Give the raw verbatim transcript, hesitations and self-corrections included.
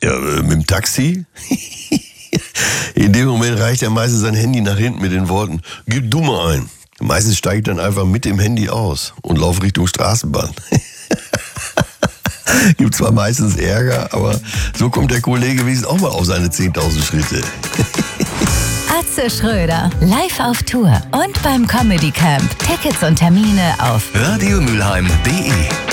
Ja, äh, mit dem Taxi? In dem Moment reicht er meistens sein Handy nach hinten mit den Worten, gib du mal ein. Meistens steige ich dann einfach mit dem Handy aus und laufe Richtung Straßenbahn. Gibt zwar meistens Ärger, aber so kommt der Kollege wenigstens auch mal auf seine zehntausend Schritte. Atze Schröder, live auf Tour und beim Comedy Camp. Tickets und Termine auf radiomülheim punkt de